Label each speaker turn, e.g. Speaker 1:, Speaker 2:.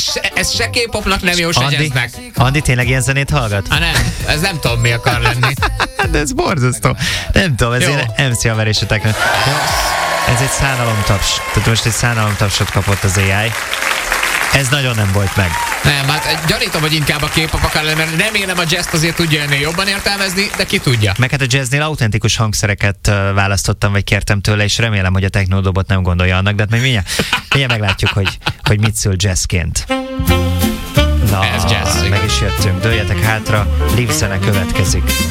Speaker 1: Ez se K-popnak nem jó, se jazznek.
Speaker 2: Andi tényleg ilyen zenét hallgat?
Speaker 1: Nem, ez nem tudom mi akar lenni.
Speaker 2: De ez borzasztó. Nem tudom, ez ilyen MC haveréseteknek. Ez egy szánalomtaps. Tehát most egy szánalomtapsot kapott az AI. Ez nagyon nem volt meg.
Speaker 1: Nem, hát gyanítom, hogy inkább a K-pop akar lenni, mert remélem a jazzt azért tudja ennél jobban értelmezni, de ki tudja.
Speaker 2: Meg hát a jazznél autentikus hangszereket választottam, vagy kértem tőle, és remélem, hogy a technodobot nem gondolja annak, de hát majd mindjárt meglátjuk, hogy mit szül jazzként. Na,
Speaker 1: ez jazz.
Speaker 2: meg is jöttünk. Dőljetek hátra, Live zene következik.